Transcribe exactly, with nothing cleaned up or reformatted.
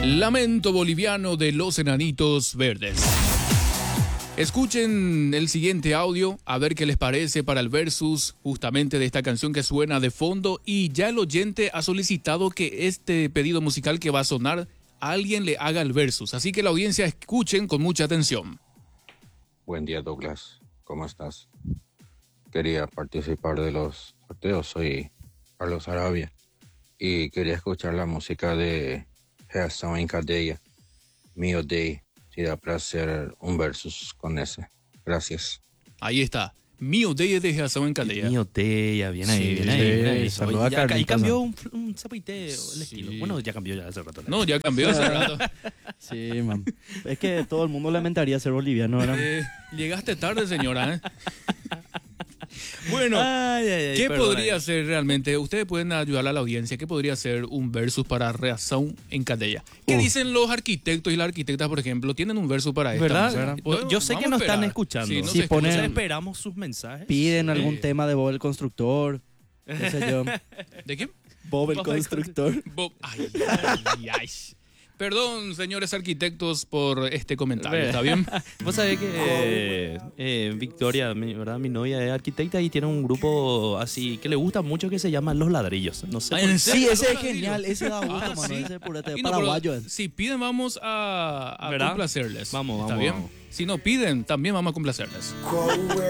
Lamento boliviano de los enanitos verdes. Escuchen el siguiente audio, a ver qué les parece para el versus justamente de esta canción que suena de fondo. Y ya el oyente ha solicitado que este pedido musical que va a sonar, alguien le haga el versus. Así que la audiencia escuchen con mucha atención. Buen día, Douglas. ¿Cómo estás? Quería participar de los sorteos. Soy Carlos Arabia. Y quería escuchar la música de Reação em Cadeia, Mio Day. Si da para hacer un versus con ese. Gracias. Ahí está. Mio Day de Reação em Cadeia. Mio Day, ya viene ahí, Sí, viene ahí. sí, Viene ahí. saluda a Ya- Carlitos, y cambió ¿no? un, un zapaiteo el Sí. estilo. Bueno, ya cambió ya hace rato. No, ya cambió hace rato. Sí, man. Es que todo el mundo lamentaría ser boliviano, ¿verdad? Eh, llegaste tarde, señora. ¿eh? Bueno, Ay, ay, ay, ¿qué perdón. podría ser realmente? Ustedes pueden ayudar a la audiencia. ¿Qué podría ser un versus para Reação em Cadeia? ¿Qué Uh. dicen los arquitectos y las arquitectas, por ejemplo? ¿Tienen un versus para esto? ¿Verdad? ¿verdad? Yo- Yo sé Vamos que a nos están esperar. escuchando. Sí, no Si se ponen- escucha. Esperamos sus mensajes. Piden algún Sí. tema de Bob el Constructor, qué sé yo. ¿De quién? Bob el Bob el Constructor. Bob. Ay, ay, ay. Perdón, señores arquitectos, por este comentario. Ve. ¿Está bien? Vos sabés que eh, eh, Victoria, mi, ¿verdad? Mi novia es arquitecta y tiene un grupo así que le gusta mucho que se llama Los Ladrillos. No sé. Ah, por ¿en qué. serio? Sí, ese es Los ladrillos. genial, ese da gusto, Ah, mano. sí. Ese purete Y no, pero paraguayo es. si piden, vamos a, a ¿Verdad? complacerles. Vamos, ¿Está vamos, bien? vamos. Si no piden, también vamos a complacerles.